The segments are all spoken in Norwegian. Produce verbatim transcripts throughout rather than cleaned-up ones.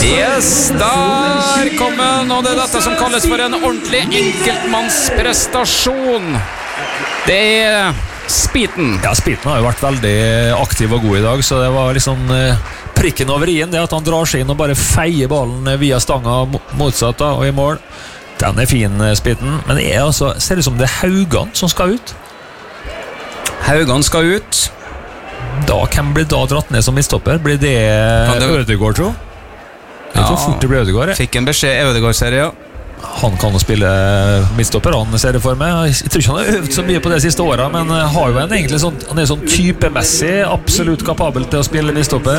Yes, der kom han, og det er dette som kalles for en ordentlig enkeltmannsprestasjon. Det er Speeton. Ja, Speeton har jo vært veldig aktiv og god i dag, så det var liksom eh, prikken over i-en, det at han drar seg inn og bare feier ballen via stanga motsatt da, og i mål. Den er fin, Speeton, men det er altså, ser det ut som det er Haugan som skal ut. Haugan skal ut. Da, hvem blir da dratt ned som midtstopper? Blir det, det... Ødegaard, tro? Jeg tror fort det blir Ødegaard. Fikk en beskjed i Ødegaard-serie. Han kan jo spille midtstopper, han ser det for meg. Jeg tror ikke han har øvd så mye på det siste året, men har jo en egentlig sånn, han er sånn typemessig absolutt kapabel til å spille midtstopper.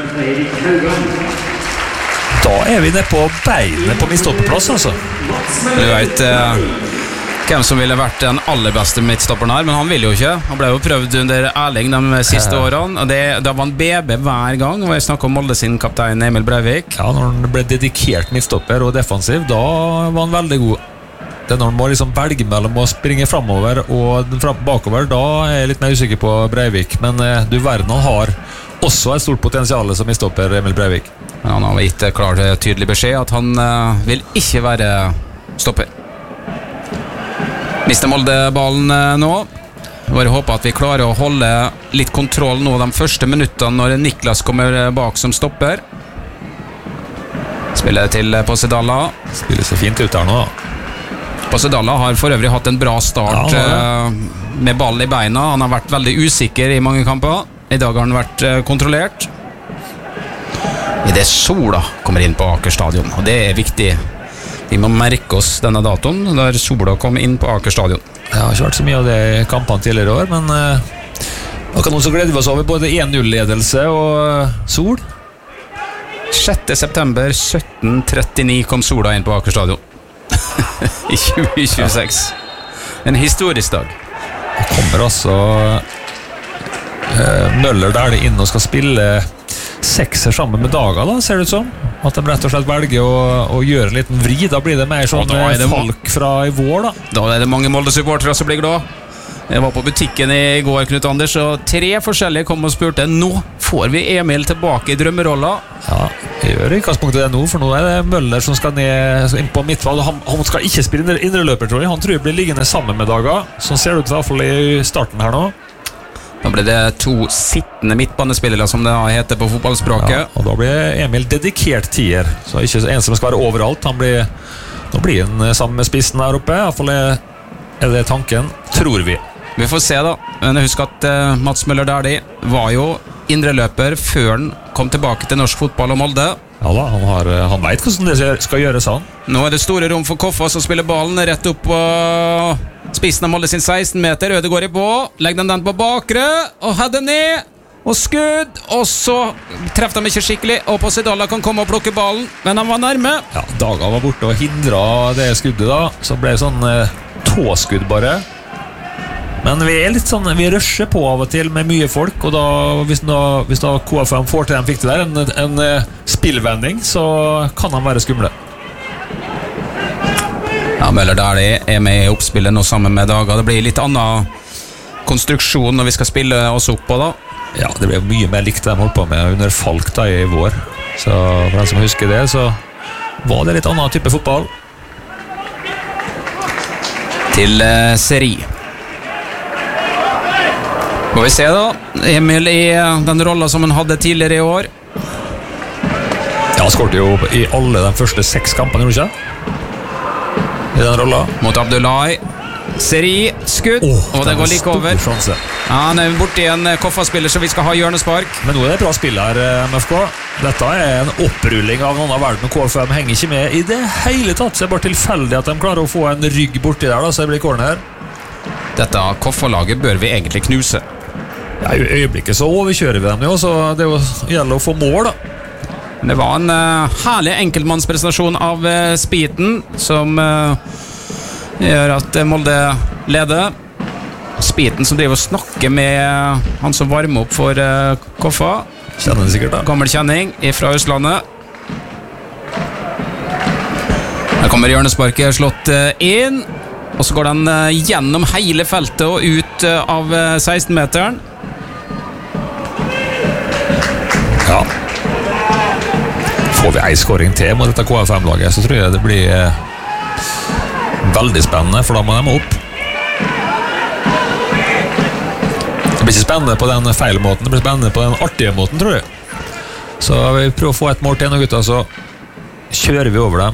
Da er vi nede på beinet på midtstopperplass, altså. Du vet uh, hvem som ville vært den aller beste midtstopperen her, men han vil jo ikke. Han ble jo prøvd under Erling de siste ja. årene, og det, da var han B B hver gang, og jeg snakket om Molde sin kaptein Emil Breivik. Ja, når han ble dedikert midtstopper og defensiv, da var han veldig god. Det er når han må liksom velge mellom å springe fremover og bakover, da er jeg litt mer usikker på Breivik, men uh, du verden han har også et stort potensial som midtstopper, Emil Breivik. Men han har gitt klar tydelig beskjed at han uh, vil ikke være stopper. Mister Molde ballen uh, nå. Bare håper at vi klarer å holde litt kontroll nå de første minuttene når Niklas kommer bak som stopper. Spiller til Posedalla. Spiller så fint ut her nå. Posedalla har for øvrig hatt en bra start ja, uh, med ball i beina. Han har vært veldig usikker i mange kamper. I dag har han vært uh, kontrollert. I det sola kommer inn på Aker stadion, og det er viktig. Vi må merke oss denne datoen der sola kommer inn på Aker stadion. Det har ikke vært så mye av det i kampene tidligere år, men uh, akkurat nå så gleder vi oss over både en null-ledelse og uh, sol. sjette september sytten trettini kom sola inn på Aker stadion. I tjue tjueseks. En historisk dag. Det kommer altså uh, Møller der det inn og skal spille sekser sammen med Daga da, ser det ut som. At de rett og slett velger å, å gjøre en liten vri. Da blir det mer sånn det folk fra i vår da. Da er det mange Molde-supportere som blir glad. Jeg var på butikken i går, Knut Anders, og tre forskjellige kom og spurte, nå får vi Emil tilbake i drømmerolla. Ja, jeg gjør i utgangspunktet det nå, for nå er det Møller som skal ned inn på midtfall. Han, han skal ikke spille indre løper, tror jeg. Han tror jeg blir liggende sammen med Daga. Så ser det ut i hvert fall i starten her nå. Da blir det to sittende midtbanespillere, som det heter på fotballspråket. Ja, og da blir Emil dedikert tier, så ikke en som skal være overalt. Han blir, nå blir han sammen med spissen her oppe, i hvert fall er, er det tanken, tror vi. Vi får se da, men husk at uh, Mats Møller Dæhlie var jo indreløper før han kom tilbake til norsk fotball og Molde. Ja da, han, har, han vet hvordan det skal gjøres han. Nå er det store rom for Koffa som spiller ballen rett opp på spissen av Molde sin seksten meter. Ødegaard i på, legger den den på bakre og hadde ned og skudd, og så treffer de ikke skikkelig, og Posedalla kan komme og plukke ballen, men han var nærme. Ja, Daga var borte og hindret det skuddet da, så ble det sånn eh, tåskudd bare. Men vi er litt sånn, vi rusher på av og til med mye folk, og da, hvis da, hvis da K F M får til den fikk det der, en, en, en spillvending, så kan han være skumle. Ja, Møller Dæhlie er med i oppspillet nå sammen med Daga. Det blir litt annen konstruksjon når vi skal spille oss opp på da. Ja, det blir mye mer likt det de holdt på med under Falk da i vår. Så for den som husker det, så var det litt annen type fotball. Til uh, Seri. Må vi se da, Emil i den rollen som han hadde tidligere i år. Ja, han skårte jo i alle de første seks kampene, gjorde ikke? I den rollen. Mot Abdullahi. Seri, skudd, oh, og det går like over. Sjanse. Ja, han er borte i en Koffa-spiller, så vi skal ha hjørnespark. Men nå er det bra spill her, M F K. Dette er en opprulling av en annen verden, og K F M henger ikke med i det hele tatt. Så det er bare tilfeldig at de klarer å få en rygg borti der, da, så det blir corner. Dette Koffa-laget bør vi egentlig knuse. Ja, i øyeblikket så overkjører vi dem jo, så det gjelder å få mål da. Det var en uh, herlig enkeltmannsprestasjon av uh, Speeton, som uh, gjør at Molde leder. Speeton som driver og snakker med uh, han som varmer opp for uh, Koffa. Kjenner det sikkert da. Gammel kjenning fra Østlandet. Her kommer hjørnesparket slått uh, inn, og så går den uh, gjennom hele feltet og ut uh, av uh, seksten-meteren. Ja. får vi en scoring til mot dette K F M-laget, så tror jeg det blir eh, veldig spennende, for da må de opp. Det blir ikke spennende på den feil måten, det blir spennende på den artige måten, tror jeg. Så vi prøver å få et mål til nå, gutta, så kjører vi over dem.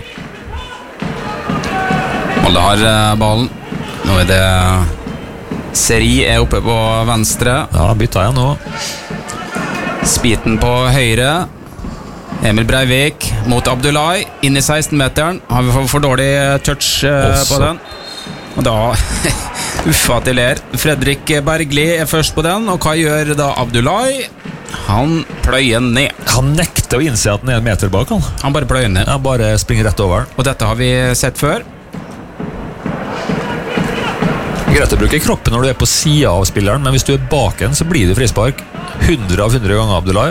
Molde har ballen. Nå er det Seri er oppe på venstre. Ja, bytta jeg nå. Spiten på høyre. Emil Breivik mot Abdullahi inn i seksten-meteren. Har vi for, for dårlig touch uh, på den. Og da uffa til ler. Fredrik Bergli er først på den. Og hva gjør da Abdullahi? Han pløyer ned. Han nekter å innse at han er en meter bak han. Han bare pløyer ned. Han bare springer rett over. Og dette har vi sett før. Greit å bruke kroppen når du er på siden av spilleren, men hvis du er bak en, så blir det frispark. hundre av hundre ganger Abdullahi.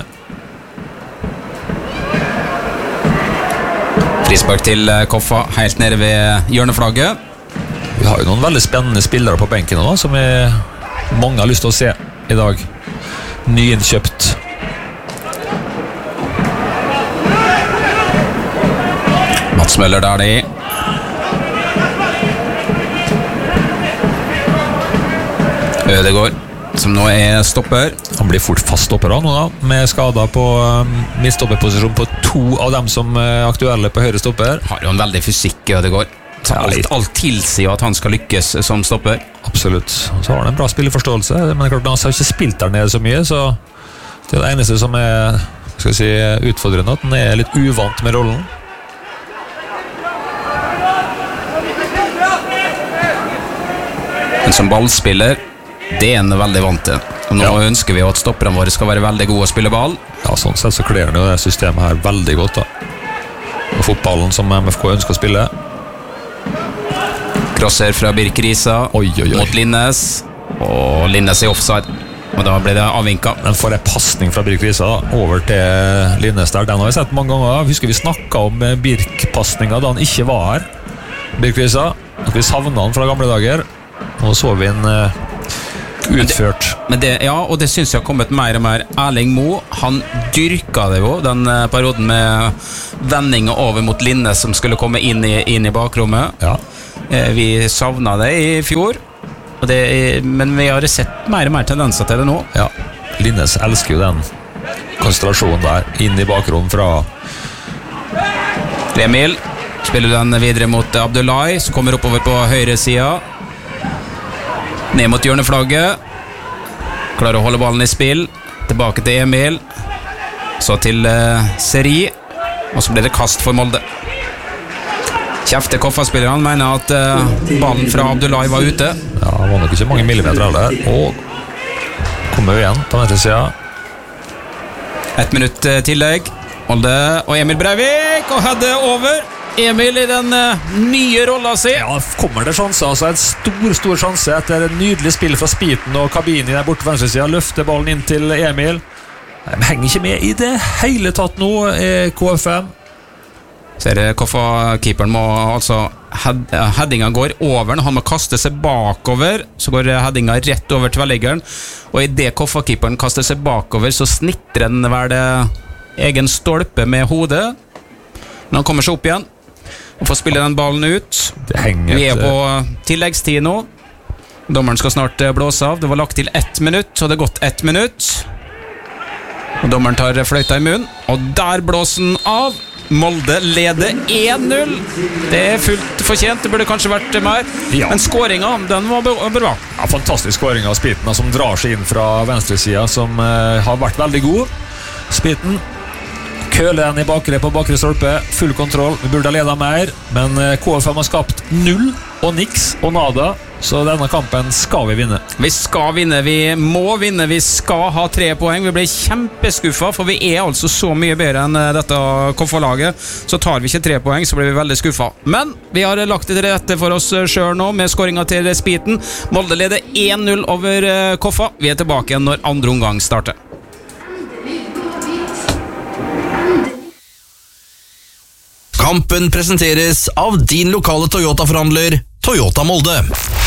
Frispark til Koffa, helt nede ved hjørneflagget. Vi har jo noen veldig spennende spillere på benken nå, som er, mange har lyst til å se i dag. Nyinnkjøpt. Mats Møller der det i. Ødegård, som nå er stopper. Han blir fort fast stopper nå da, med skader på um, midtstopperposisjon på to av dem som er aktuelle på høyre stopper. Har jo en veldig fysikk i Ødegård. Alt, alt tilsier at han skal lykkes som stopper. Absolutt. Så har han en bra spilleforståelse, men klart han har ikke spilt der nede så mye, så det er det eneste som er, skal jeg si, utfordrende, at han er litt uvant med rollen. Men som ballspiller, det er han veldig vant til. Og nå ja. ønsker vi at stopperne våre skal være veldig gode å spille ball. Ja, sånn sett så kler han jo det systemet her veldig godt da. Og fotballen som M F K ønsker å spille. Crosser fra Birk Risa oi, oi, oi. mot Linnes. Og Linnes i offside. Og da ble det avvinket. Men for en passning fra Birk Risa da, over til Linnes der, den har vi sett mange ganger. Vi husker vi snakket om Birk-passningen da han ikke var her. Birk Risa, at vi savnet han fra gamle dager. Nå så vi en uh, utført. Men det, men det, ja, og det synes jeg har kommet mer og mer. Erling Mo, han dyrket det jo, den uh, perioden med vendingen over mot Linnes som skulle komme inn i, inn i bakrommet. Ja. Uh, vi savnet det i fjor. Og det er, men vi har sett mer og mer tendenser til det nå. Ja, Linnes elsker jo den konsentrasjonen der, inn i bakrom fra Emil. Spiller den videre mot Abdullahi, som kommer oppover på høyre siden. Ned mot hjørneflagget. Klarer å holde ballen i spill. Tilbake til Emil. Så til uh, Seri. Og så blir det kast for Molde. Kjefte Koffa-spilleren mener at uh, ballen fra Abdullahi var ute. Ja, det var nok ikke mange millimeter av det. Og kommer jo igjen på venstre siden. Et minutt uh, tillegg. Molde og Emil Breivik. Og hadde over. Emil i den uh, nye rollen sin. Ja, kommer det sjanser, altså en stor, stor sjanse etter en nydelig spill fra Spiten og Kabini der borte på venstre siden, løfter ballen inn til Emil. De henger ikke med i det hele tatt nå, K F M. Ser Koffa-keeperen må altså head, headinga går over, han må kaste seg bakover, så går headinga rett over tverrliggeren, og i det Koffa-keeperen kaster seg bakover, så snittrer den vel egen stolpe med hodet. Men han kommer seg opp igjen og får spille den ballen ut. Vi er på tilleggstid nå. Dommeren skal snart blåse av. Det var lagt til ett minutt, så det er gått ett minutt. Og dommeren tar fløyta i munnen, og der blåser den av. Molde leder én null. Det er fullt fortjent, det burde kanskje vært mer. Ja. Men skåringen, den var bra. Ja, fantastisk skåring av Spiten, som drar seg inn fra venstre siden, som uh, har vært veldig god. Spiten køler den i bakre på bakre stolpe, full kontroll. Vi burde ha ledet mer, men K F M har skapt null og niks og nada, så denne kampen skal vi vinne. Vi skal vinne, vi må vinne, vi skal ha tre poeng. Vi blir kjempeskuffet, for vi er altså så mye bedre enn dette Koffa-laget. Så tar vi ikke tre poeng, så blir vi veldig skuffet. Men vi har lagt det til rette for oss selv nå, med skåringen til Spiten. Molde leder én null over Koffa. Vi er tilbake igjen når andre omgang starter. Kampen presenteres av din lokale Toyota-forhandler, Toyota Molde.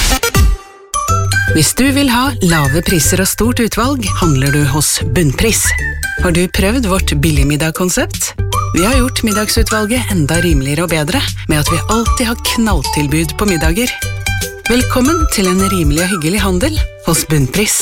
Hvis du vil ha lave priser og stort utvalg, handler du hos Bunnpris. Har du prøvd vårt billigmiddag-konsept? Vi har gjort middagsutvalget enda rimeligere og bedre med at vi alltid har knalltilbud på middager. Velkommen til en rimelig og hyggelig handel hos Bunnpris.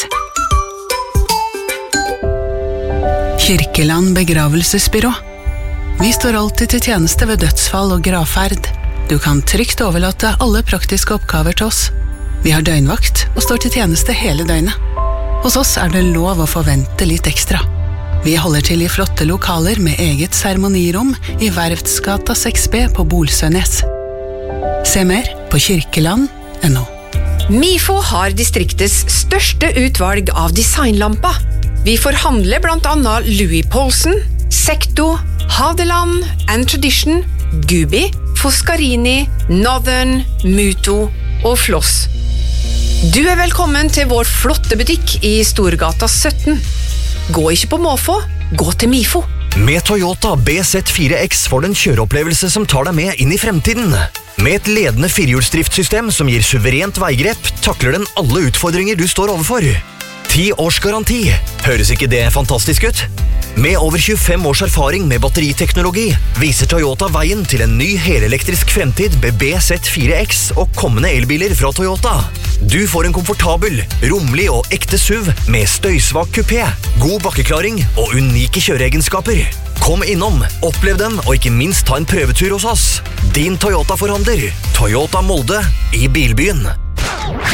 Kirkeland begravelsesbyrå. Vi står alltid til tjeneste ved dødsfall og gravferd. Du kan trygt overlate alle praktiske oppgaver til oss. Vi har døgnvakt og står til tjeneste hele døgnet. Hos oss er det lov å forvente litt ekstra. Vi holder til i flotte lokaler med eget seremonirom i Verftsgata seks B på Bolsønes. Se mer på kirkeland punktum no. Mifo har distriktets største utvalg av designlamper. Vi forhandler blant annet Louis Poulsen, Secto, Hadeland, and Tradition, Gubi, Foscarini, Northern, Muto og Floss. Du er velkommen til vår flotte butikk i Storgata sytten. Gå ikke på måfå, gå til Mifo. Med Toyota B Z fire X får du en kjøreopplevelse som tar deg med inn i fremtiden. Med et ledende firehjulsdriftssystem som gir suverent veigrep, takler den alle utfordringer du står overfor. ti års garanti. Høres ikke det fantastisk ut? Med over tjuefem års erfaring med batteriteknologi viser Toyota veien til en ny helelektrisk fremtid med B Z fire X og kommende elbiler fra Toyota. Du får en komfortabel, rommelig og ekte S U V med støysvak kupé, god bakkeklaring og unike kjøreegenskaper. Kom innom, opplev dem og ikke minst ta en prøvetur hos oss. Din Toyota-forhandler, Toyota Molde i Bilbyen.